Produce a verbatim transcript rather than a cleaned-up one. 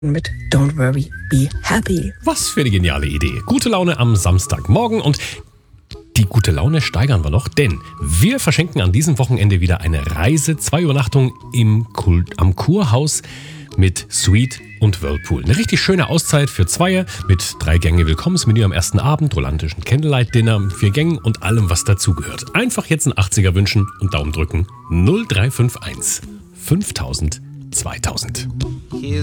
mit Don't Worry, Be Happy. Was für eine geniale Idee. Gute Laune am Samstagmorgen und die gute Laune steigern wir noch, denn wir verschenken an diesem Wochenende wieder eine Reise, zwei Übernachtungen im Kul- am Kurhaus mit Suite und Whirlpool. Eine richtig schöne Auszeit für Zweier mit drei Gänge Willkommensmenü am ersten Abend, romantischen Candlelight-Dinner mit vier Gängen und allem, was dazugehört. Einfach jetzt einen achtziger wünschen und Daumen drücken. null drei fünf eins fünftausend zweitausend.